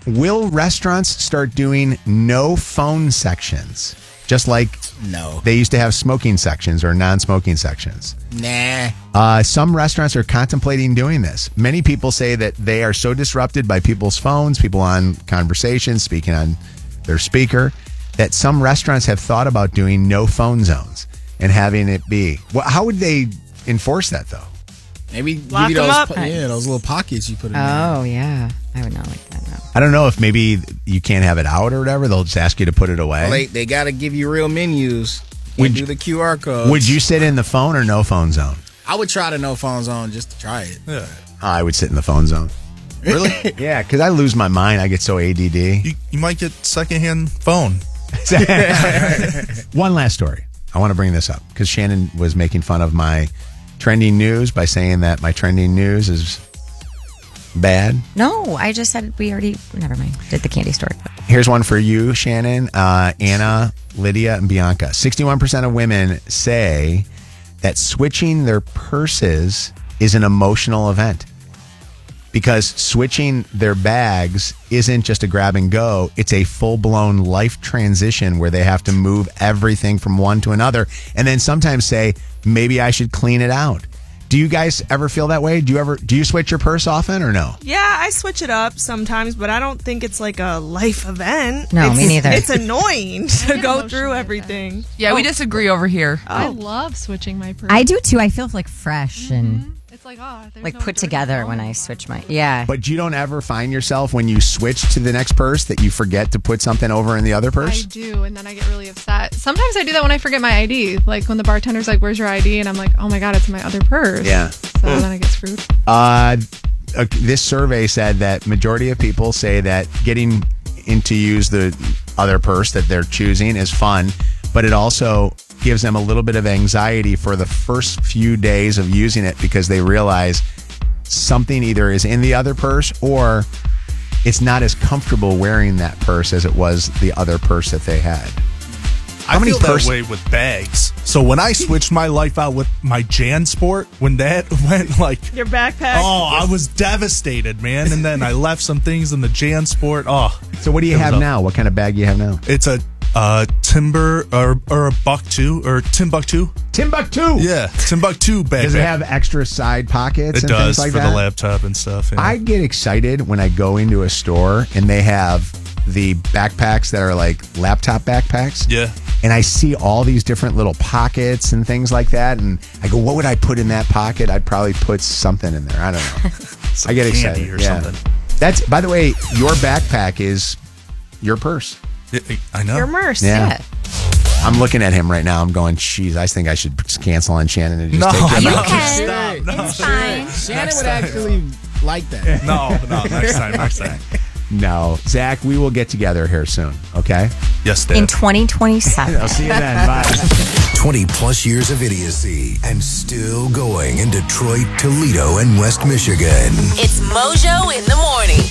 will restaurants start doing no phone sections? Just like they used to have smoking sections or non-smoking sections. Nah. Some restaurants are contemplating doing this. Many people say that they are so disrupted by people's phones, people on conversations, speaking on their speaker, that some restaurants have thought about doing no phone zones and having it be. Well, how would they enforce that, though? Maybe Lock give you them up. those little pockets you put in Oh, yeah. I would not like that, no. I don't know if maybe you can't have it out or whatever. They'll just ask you to put it away. Well, they got to give you real menus. Would Do the QR code. Would you sit in the phone or no phone zone? I would try the no phone zone just to try it. Yeah. I would sit in the phone zone. Really? Yeah, because I lose my mind. I get so ADD. You might get secondhand phone. One last story. I want to bring this up because Shannon was making fun of my trending news by saying that my trending news is bad. No, I just said we already, never mind, did the candy story. Here's one for you, Shannon, Anna, Lydia, and Bianca. 61% of women say that switching their purses is an emotional event. Because switching their bags isn't just a grab and go. It's a full-blown life transition where they have to move everything from one to another. And then sometimes say, maybe I should clean it out. Do you guys ever feel that way? Do you switch your purse often or no? Yeah, I switch it up sometimes, but I don't think it's like a life event. No, me neither. It's annoying to go through everything. Yeah, we disagree over here. I love switching my purse. I do too. I feel like fresh and It's like, there's like no put dirt together all when I over. switch my, yeah. But you don't ever find yourself when you switch to the next purse that you forget to put something over in the other I purse? do, and then I get really upset. Sometimes I do that when I forget my ID. Like when the bartender's like, "Where's your ID?" And I'm like, "Oh my god, it's in my other purse." Yeah. So then I get screwed. This survey said that majority of people say that getting into use the other purse that they're choosing is fun, but it also gives them a little bit of anxiety for the first few days of using it because they realize something either is in the other purse or it's not as comfortable wearing that purse as it was the other purse that they had. I feel that way with bags. So when I switched my life out with my JanSport, when that went like... Your backpack? Oh, I was devastated, man. And then I left some things in the JanSport. Oh. So what do you have now? What kind of bag do you have now? It's a Timber or a Buck2 or Timbuktu. Timbuktu! Yeah, Timbuktu bag. Does it have extra side pockets It and does things like for that? the laptop and stuff. Yeah. I get excited when I go into a store and they have the backpacks that are like laptop backpacks. Yeah. And I see all these different little pockets and things like that. And I go, what would I put in that pocket? I'd probably put something in there. I don't know. I get excited. Or something. That's, by the way, your backpack is your purse. I know. Your merce. Yeah. I'm looking at him right now. I'm going, geez, I think I should cancel on Shannon and just No, take You him out. can. Stop. No. It's fine. Shannon would actually like that. No, next time. No. Zach, we will get together here soon, okay? Yes, Dad. In 2027. I'll see you then. Bye. 20 plus years of idiocy and still going in Detroit, Toledo, and West Michigan. It's Mojo in the morning.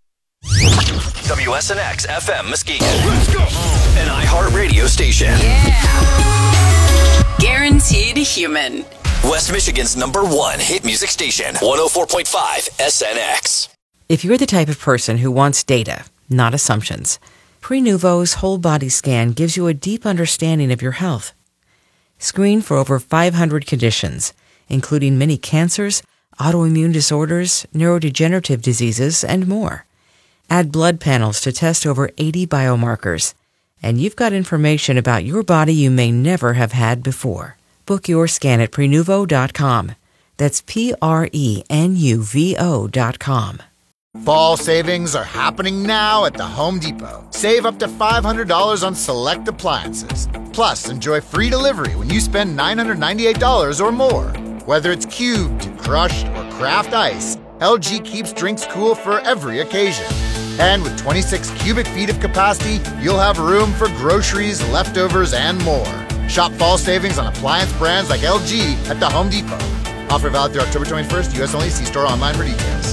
WSNX FM Muskegon. Let's go. An iHeartRadio station. Yeah. Guaranteed human. West Michigan's #1 hit music station. 104.5 SNX. If you're the type of person who wants data, not assumptions, Prenuvo's whole body scan gives you a deep understanding of your health. Screen for over 500 conditions, including many cancers, autoimmune disorders, neurodegenerative diseases, and more. Add blood panels to test over 80 biomarkers, and you've got information about your body you may never have had before. Book your scan at Prenuvo.com. That's Prenuvo.com. Fall savings are happening now at the Home Depot. Save up to $500 on select appliances. Plus, enjoy free delivery when you spend $998 or more. Whether it's cubed, crushed, or craft ice, LG keeps drinks cool for every occasion. And with 26 cubic feet of capacity, you'll have room for groceries, leftovers, and more. Shop fall savings on appliance brands like LG at the Home Depot. Offer valid through October 21st, U.S. only. See store online for details.